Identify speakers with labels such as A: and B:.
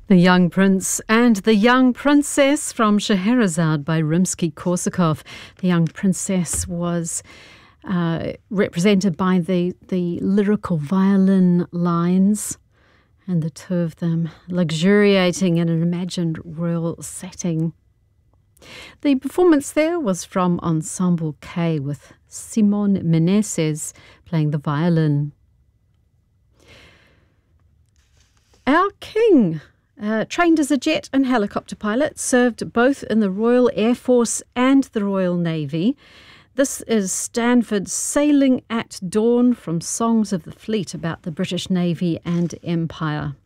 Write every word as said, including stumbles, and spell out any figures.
A: The Young Prince and the Young Princess from Scheherazade by Rimsky-Korsakov. The Young Princess was uh, represented by the, the lyrical violin lines, and the two of them luxuriating in an imagined royal setting. The performance there was from Ensemble K with Simon Meneses playing the violin. Our king, uh, trained as a jet and helicopter pilot, served both in the Royal Air Force and the Royal Navy. This is Stanford Sailing at Dawn from Songs of the Fleet about the British Navy and Empire.